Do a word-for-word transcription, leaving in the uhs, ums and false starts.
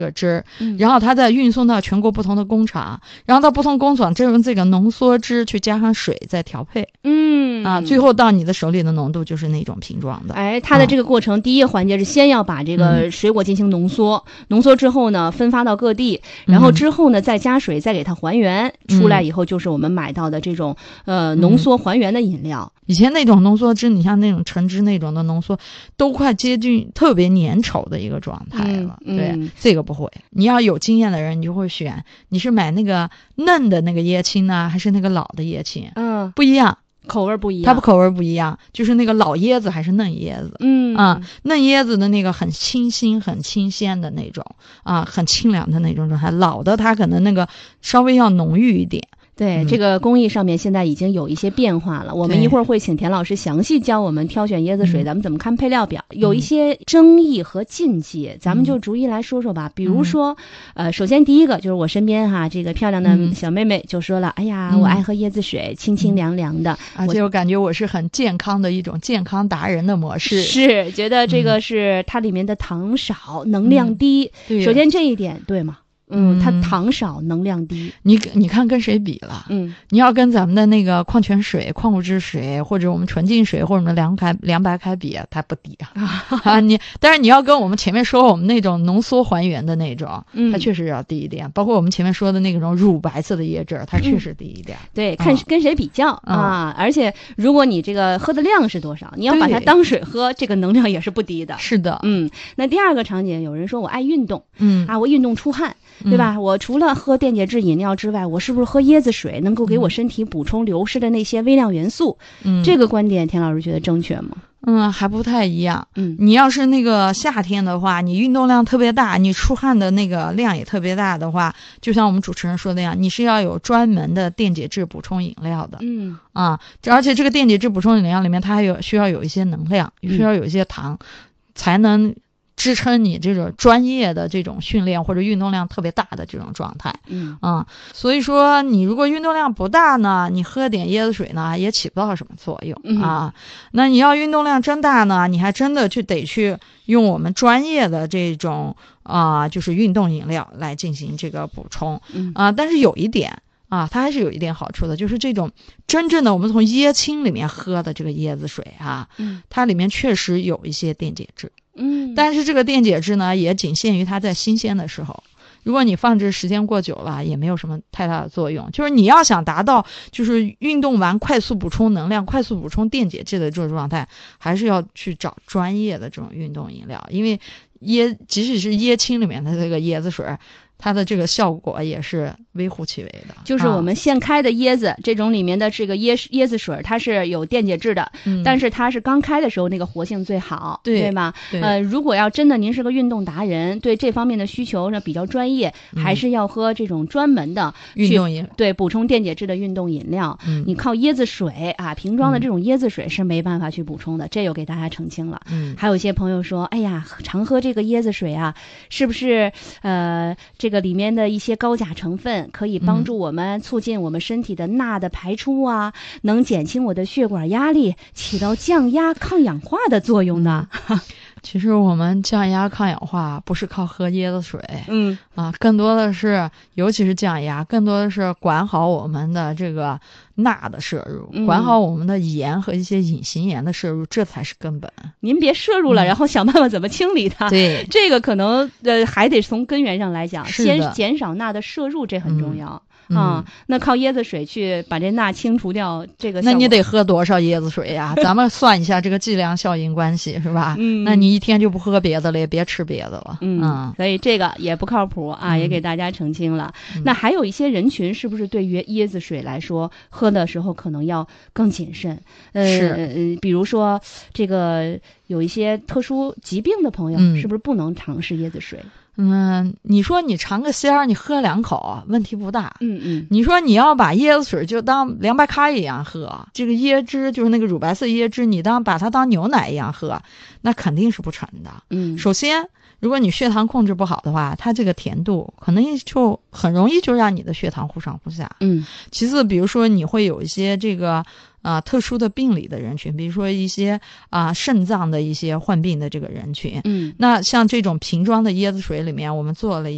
个汁，然后它再运送到全国不同的工厂，然后到不同工厂再用这个浓缩汁去加上水再调配，嗯啊，最后到你的手里的浓度就是那种瓶装的。 哎，它的这个过程、啊、第一个环节是先要把这个水果进行浓缩、嗯、浓缩之后呢分发到各地，然后之后呢再加水再给它还原、嗯、出来以后就是我们买到的这种呃浓缩还原的饮料。 以前那种浓缩汁，你像那种橙汁那种的浓缩，都快接近特别粘稠的一个状态了。嗯、对、嗯，这个不会。你要有经验的人，你就会选，你是买那个嫩的那个椰青呢，还是那个老的椰青？嗯，不一样， 口味不一样。 它不口味不一样，就是那个老椰子还是嫩椰子。嗯啊，嫩椰子的那个很清新、很清鲜的那种啊，很清凉的那种状态。老的它可能那个稍微要浓郁一点。 对、嗯、这个工艺上面现在已经有一些变化了，我们一会儿会请田老师详细教我们挑选椰子水、嗯、咱们怎么看配料表，有一些争议和禁忌、嗯、咱们就逐一来说说吧。比如说、嗯、呃，首先第一个就是我身边哈这个漂亮的小妹妹就说了、嗯、哎呀我爱喝椰子水、嗯、清清凉凉的、 嗯、而且我感觉我是很健康的一种健康达人的模式， 是觉得这个是它里面的糖少、嗯、能量低、嗯、首先这一点对吗？嗯，它糖少，能量低。你你看跟谁比了？嗯，你要跟咱们的那个矿泉水、矿物质水，或者我们纯净水，或者我们凉开凉白开比，它不低啊。啊，你但是你要跟我们前面说我们那种浓缩还原的那种，嗯、它确实要低一点。包括我们前面说的那种乳白色的椰汁，它确实低一点。 嗯、对，看、嗯、跟谁比较、嗯、啊。而且如果你这个喝的量是多少，你要把它当水喝，这个能量也是不低的。 是的， 嗯。那第二个场景，有人说我爱运动，嗯啊，我运动出汗。对吧、嗯、我除了喝电解质饮料之外，我是不是喝椰子水能够给我身体补充流失的那些微量元素？嗯，这个观点田老师觉得正确吗？ 嗯，还不太一样。嗯，你要是那个夏天的话，你运动量特别大，你出汗的那个量也特别大的话，就像我们主持人说的那样，你是要有专门的电解质补充饮料的。嗯啊，而且这个电解质补充饮料里面，它还有需要有一些能量，需要有一些糖，嗯、才能支撑你这种专业的这种训练或者运动量特别大的这种状态。嗯啊、嗯，所以说你如果运动量不大呢，你喝点椰子水呢也起不到什么作用、嗯、啊。那你要运动量真大呢，你还真的去得去用我们专业的这种啊、呃，就是运动饮料来进行这个补充。嗯啊，但是有一点啊，它还是有一点好处的，就是这种真正的我们从椰青里面喝的这个椰子水啊，嗯，它里面确实有一些电解质。嗯，但是这个电解质呢，也仅限于它在新鲜的时候。如果你放置时间过久了，也没有什么太大的作用。就是你要想达到就是运动完快速补充能量、快速补充电解质的这种状态，还是要去找专业的这种运动饮料。因为椰即使是椰青里面的这个椰子水，它的这个效果也是微乎其微的。 就是我们现开的椰子、啊、这种里面的这个椰椰子水，它是有电解质的、嗯、但是它是刚开的时候那个活性最好，对对吧？对。呃，如果要真的您是个运动达人，对这方面的需求呢比较专业、嗯、还是要喝这种专门的运动饮， 对，补充电解质的运动饮料。嗯，你靠椰子水啊，瓶装的这种椰子水是没办法去补充的，这又给大家澄清了。嗯，还有一些朋友说，哎呀，常喝这个椰子水啊，是不是呃这个里面的一些高钾成分可以帮助我们促进我们身体的钠的排出啊、嗯、能减轻我的血管压力，起到降压抗氧化的作用呢？ 其实我们降压抗氧化不是靠喝椰子水，嗯啊，更多的是，尤其是降压，更多的是管好我们的这个钠的摄入、嗯，管好我们的盐和一些隐形盐的摄入，这才是根本。 您别摄入了、嗯，然后想办法怎么清理它。对，这个可能呃还得从根源上来讲，先减少钠的摄入，这很重要。嗯啊、嗯，那靠椰子水去把这钠清除掉，这个那你得喝多少椰子水呀？咱们算一下这个剂量效应关系，是吧？嗯，那你一天就不喝别的了，也别吃别的了。嗯，嗯所以这个也不靠谱啊、嗯，也给大家澄清了、嗯。那还有一些人群，是不是对于椰子水来说，喝的时候可能要更谨慎？呃，是，比如说这个有一些特殊疾病的朋友，嗯、是不是不能尝试椰子水？ 嗯，你说你尝个鲜儿，你喝两口问题不大。 嗯嗯， 你说你要把椰子水就当凉白开一样喝，这个椰汁就是那个乳白色椰汁，你当把它当牛奶一样喝，那肯定是不成的。嗯，首先，如果你血糖控制不好的话，它这个甜度可能就很容易就让你的血糖忽上忽下。嗯，其次，比如说你会有一些这个。啊、呃，特殊的病理的人群，比如说一些啊、呃、肾脏的一些患病的这个人群，嗯，那像这种瓶装的椰子水里面，我们做了